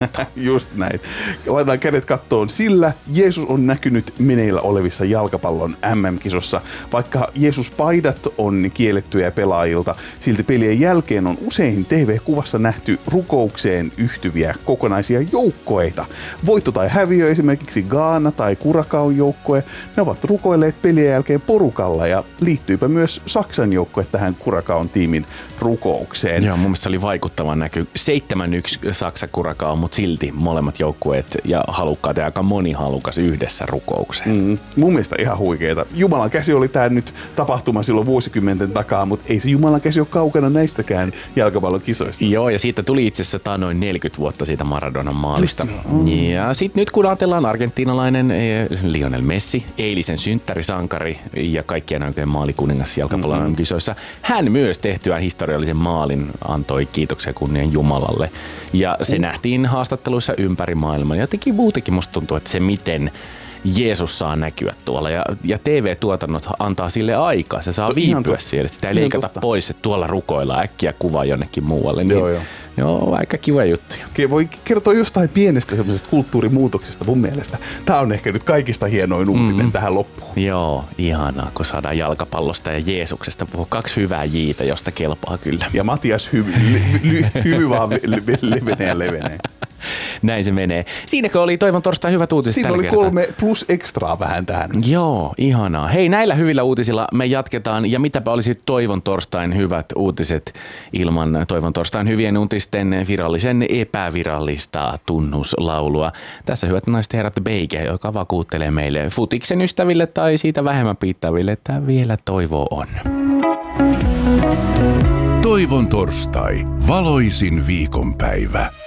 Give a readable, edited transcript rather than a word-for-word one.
Just näin. Laitetaan kädet kattoon, sillä Jeesus on näkynyt meneillä olevissa jalkapallon MM-kisossa. Vaikka Jeesus-paidat on kiellettyjä pelaajilta, silti pelien jälkeen on usein TV-kuvassa nähty rukoukseen yhtyviä kokonaisia joukkoeita. Voitto tai häviö, esimerkiksi Ghana tai Curaçaon joukkue, ne ovat rukoilleet pelien jälkeen porukalla ja liittyypä myös Saksan joukkue tähän Curaçaon tiimin rukoukseen. Joo, mun mielestä oli vaikuttava näky. 7-1 Saksa Curaçao, mutta silti molemmat joukkueet ja halukkaat ja aika moni halukas yhdessä rukoukseen. Mun mielestä ihan huikeeta. Jumalan käsi oli tää nyt tapahtuma silloin vuosikymmenten takaa, mutta ei se Jumalan käsi ole kaukana näistäkään jalkapallon kisoista. Joo, ja siitä tuli itse asiassa noin 40 vuotta siitä Maradonan maalista. Ja sitten nyt kun ajatellaan argentiinalainen Lionel Messi, eilisen synttärisankari ja kaikkien aikojen maalikuningas jalkapallon kisoissa, hän myös tehtyään historiallisen maalin antoi kiitoksia kunnian Jumalalle. Ja se nähtiin haastatteluissa ympäri maailmaa. Jotenkin muutenkin musta tuntuu, että se miten Jeesus saa näkyä tuolla ja TV-tuotannot antaa sille aikaa. Se saa viipyä siellä. Sitä ei leikata pois, että tuolla rukoillaan äkkiä kuvaa jonnekin muualle. Niin, joo, aika kiva juttu. Voi kertoa jostain pienestä semmoisesta kulttuurimuutoksesta mun mielestä. Tää on ehkä nyt kaikista hienoin uutinen tähän loppuun. Joo, ihanaa, kun saadaan jalkapallosta ja Jeesuksesta puhua. 2 hyvää jiitä, josta kelpaa kyllä. Ja Matias hymy vaan levenee. Näin se menee. Siinäkö oli Toivon torstain hyvät uutiset Siinä oli 3 plus ekstraa vähän tähän. Joo, ihanaa. Hei, näillä hyvillä uutisilla me jatketaan. Ja mitäpä olisi Toivon torstain hyvät uutiset ilman Toivon torstain hyvien uutisten virallisen epävirallista tunnuslaulua. Tässä hyvät naiset herrat Beike, joka vakuuttelee meille futiksen ystäville tai siitä vähemmän piittäville, että vielä toivoa on. Toivon torstai. Valoisin viikonpäivä.